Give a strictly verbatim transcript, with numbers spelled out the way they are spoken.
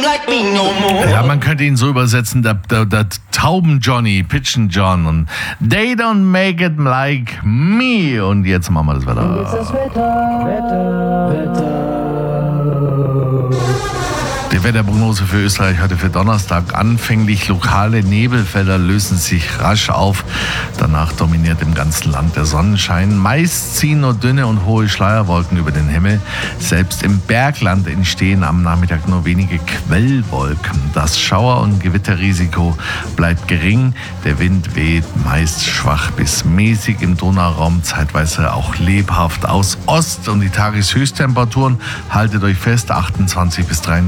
like me no more. Ja, man könnte ihn so übersetzen, der, der, der Tauben-Johnny, Pigeon-John und They don't make it like me. Und jetzt machen wir das Wetter. Und jetzt das Wetter, Wetter, Wetter. Die Wetterprognose für Österreich heute für Donnerstag. Anfänglich lokale Nebelfelder lösen sich rasch auf. Danach dominiert im ganzen Land der Sonnenschein. Meist ziehen nur dünne und hohe Schleierwolken über den Himmel. Selbst im Bergland entstehen am Nachmittag nur wenige Quellwolken. Das Schauer- und Gewitterrisiko bleibt gering. Der Wind weht meist schwach bis mäßig im Donauraum, zeitweise auch lebhaft aus Ost. Und die Tageshöchsttemperaturen, haltet euch fest, achtundzwanzig bis dreiunddreißig